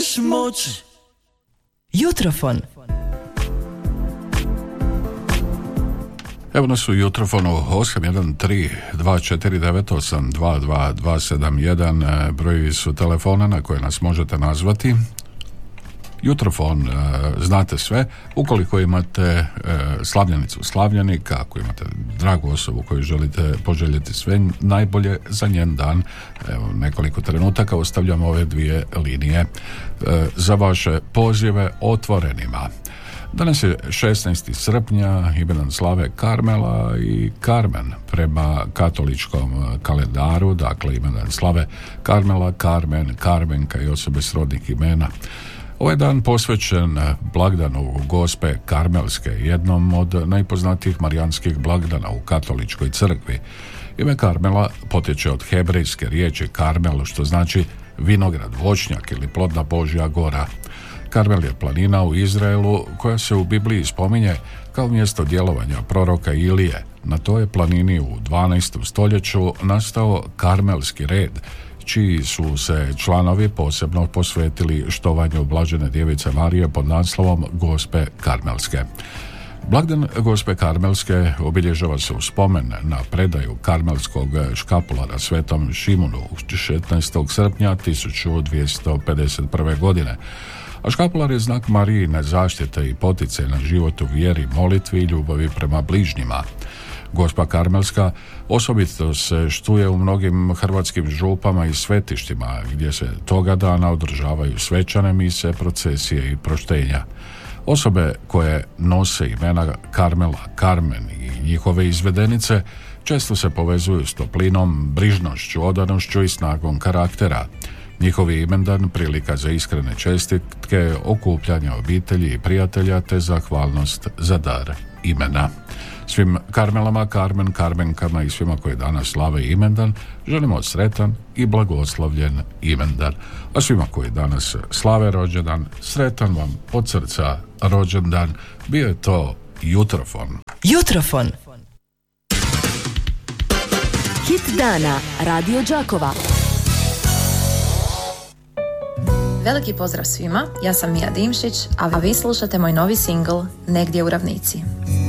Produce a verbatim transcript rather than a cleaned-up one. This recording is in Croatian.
nećeš moći. Jutrofon. Evo nas u Jutrofonu osam jedan tri dva četiri devet osam dva dva dva sedam jedan, brojevi su telefona na koje nas možete nazvati. Jutrofon, znate sve, ukoliko imate slavljenicu slavljenika, ako imate dragu osobu koju želite poželjeti sve najbolje za njen dan, evo nekoliko trenutaka ostavljam ove dvije linije za vaše pozive otvorenima. Danas je šesnaesti srpnja, imedan slave Karmela i Karmen prema katoličkom kalendaru, dakle imedan slave Karmela, Karmen, Karmenka i osobe srodnih imena. Ovaj dan posvećen blagdanu Gospe Karmelske, jednom od najpoznatijih marijanskih blagdana u katoličkoj crkvi. Ime Karmela potječe od hebrejske riječi Karmel, što znači vinograd, voćnjak ili plodna Božja gora. Karmel je planina u Izraelu koja se u Bibliji spominje kao mjesto djelovanja proroka Ilije. Na toj planini u dvanaestom stoljeću nastao Karmelski red, čiji su se članovi posebno posvetili štovanju blažene djevice Marije pod naslovom Gospe Karmelske. Blagdan Gospe Karmelske obilježava se u spomen na predaju karmelskog škapulara svetom Šimunu šesnaestog srpnja tisuću dvjesto pedeset prve. godine. A škapular je znak Marijine zaštite i potice na život u vjeri, molitvi i ljubavi prema bližnjima. Gospa Karmelska osobito se štuje u mnogim hrvatskim župama i svetištima, gdje se toga dana održavaju svečane mise, procesije i proštenja. Osobe koje nose imena Karmela, Karmen i njihove izvedenice često se povezuju s toplinom, brižnošću, odanošću i snagom karaktera. Njihovi imendan prilika za iskrene čestitke, okupljanja obitelji i prijatelja te zahvalnost za dar imena. Svim Karmelama, Karmen, Karmenkama i svima koji danas slave imendan želimo sretan i blagoslovljen imendan. A svima koji danas slave rođendan, sretan vam od srca rođendan. Bio je to Jutrofon. Jutrofon. Hit dana Radio Đakova. Veliki pozdrav svima, ja sam Mija Dimšić, a vi slušate moj novi singl Negdje u ravnici.